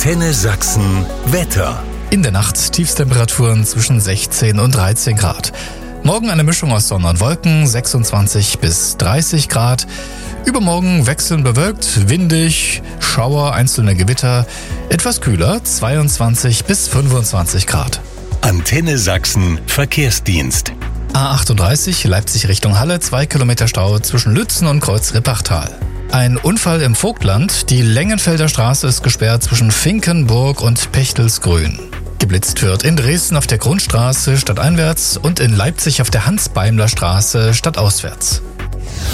Antenne Sachsen Wetter. In der Nacht Tiefstemperaturen zwischen 16 und 13 Grad. Morgen eine Mischung aus Sonne und Wolken, 26 bis 30 Grad. Übermorgen wechselnd bewölkt, windig, Schauer, einzelne Gewitter. Etwas kühler, 22 bis 25 Grad. Antenne Sachsen Verkehrsdienst. A38 Leipzig Richtung Halle, 2 Kilometer Stau zwischen Lützen und Kreuz-Rippachtal. Ein Unfall im Vogtland. Die Längenfelder Straße ist gesperrt zwischen Finkenburg und Pechtelsgrün. Geblitzt wird in Dresden auf der Grundstraße stadteinwärts und in Leipzig auf der Hans-Beimler-Straße stadtauswärts.